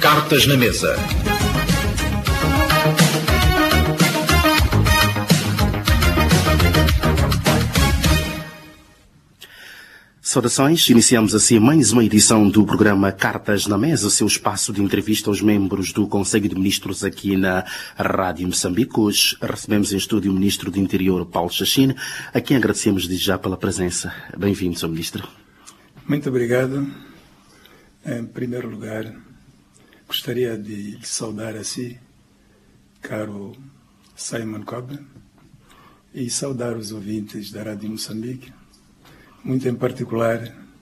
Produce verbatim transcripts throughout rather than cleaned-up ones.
Cartas na Mesa. Saudações, iniciamos assim mais uma edição do programa Cartas na Mesa, seu espaço de entrevista aos membros do Conselho de Ministros aqui na Rádio Moçambique. Hoje recebemos em estúdio o Ministro do Interior, Paulo Chachine, a quem agradecemos desde já pela presença. Bem-vindo, senhor Ministro. Muito obrigado. Em primeiro lugar, gostaria de saudar a si, caro Simon Cobb, e saudar os ouvintes da Rádio Moçambique, muito em particular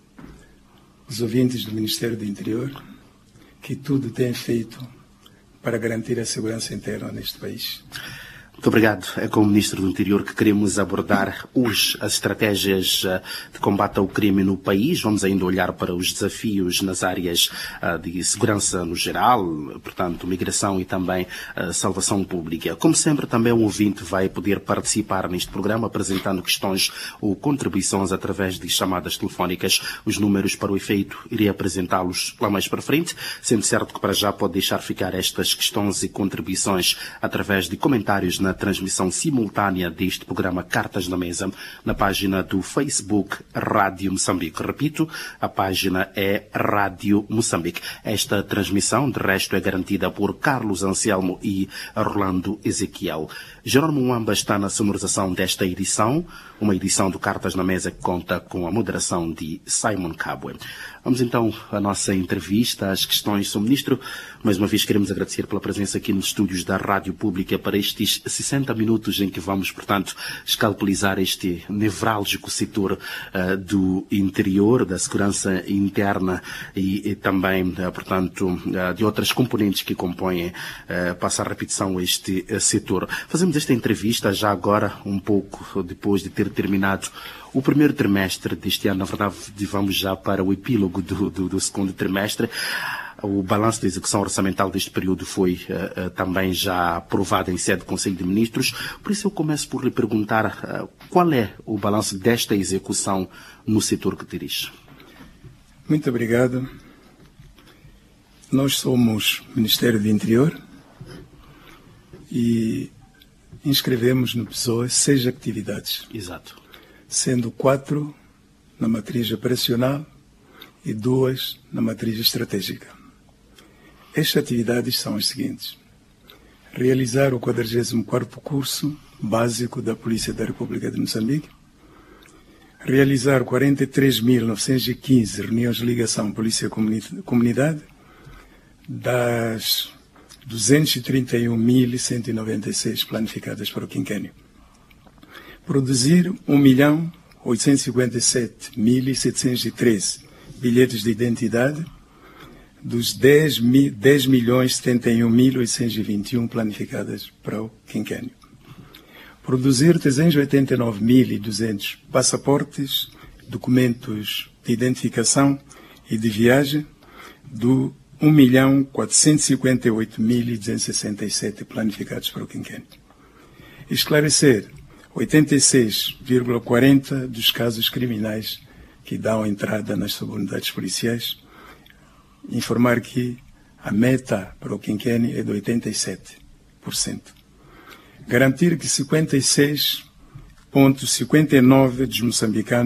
os ouvintes do Ministério do Interior, que tudo têm feito para garantir a segurança interna neste país. Muito obrigado. É com o Ministro do Interior que queremos abordar hoje as estratégias de combate ao crime no país. Vamos ainda olhar para os desafios nas áreas de segurança no geral, portanto, migração e também salvação pública. Como sempre, também um ouvinte vai poder participar neste programa apresentando questões ou contribuições através de chamadas telefónicas. Os números para o efeito irei apresentá-los lá mais para frente, sendo certo que para já pode deixar ficar estas questões e contribuições através de comentários na transmissão simultânea deste programa Cartas na Mesa, na página do Facebook Rádio Moçambique. Repito, a página é Rádio Moçambique. Esta transmissão, de resto, é garantida por Carlos Anselmo e Rolando Ezequiel. Jerônimo Mwamba está na sonorização desta edição, uma edição do Cartas na Mesa que conta com a moderação de Simon Kabwe. Vamos então à nossa entrevista, às questões. Senhor Ministro, mais uma vez queremos agradecer pela presença aqui nos estúdios da Rádio Pública para estes sessenta minutos em que vamos, portanto, escalpelizar este nevrálgico setor uh, do interior, da segurança interna e, e também, uh, portanto, uh, de outras componentes que compõem, uh, passa a repetição, este uh, setor. Fazemos esta entrevista já agora, um pouco depois de ter terminado o primeiro trimestre deste ano. Na verdade, vamos já para o epílogo do, do, do segundo trimestre. O balanço da execução orçamental deste período foi uh, uh, também já aprovado em sede do Conselho de Ministros. Por isso eu começo por lhe perguntar uh, qual é o balanço desta execução no setor que dirige. Muito obrigado. Nós somos Ministério do Interior e inscrevemos no P S O E seis atividades. Exato. Sendo quatro na matriz operacional e duas na matriz estratégica. Estas atividades são as seguintes: realizar o quadragésimo quarto curso básico da Polícia da República de Moçambique, realizar quarenta e três mil novecentos e quinze reuniões de ligação Polícia-Comunidade, das duzentos e trinta e um mil cento e noventa e seis planificadas para o quinquênio. Produzir um milhão oitocentos e cinquenta e sete mil setecentos e treze bilhetes de identidade dos dez milhões setenta e um mil oitocentos e vinte e um planificadas para o quinquênio. Produzir trezentos e oitenta e nove mil e duzentos passaportes, documentos de identificação e de viagem do um milhão quatrocentos e cinquenta e oito mil duzentos e sessenta e sete planificados para o quinquênio. Esclarecer oitenta e seis vírgula quarenta dos casos criminais que dão entrada nas subunidades policiais. Informar que a meta para o quinquênio é de oitenta e sete por cento. Garantir que cinquenta e seis vírgula cinquenta e nove por cento dos moçambicanos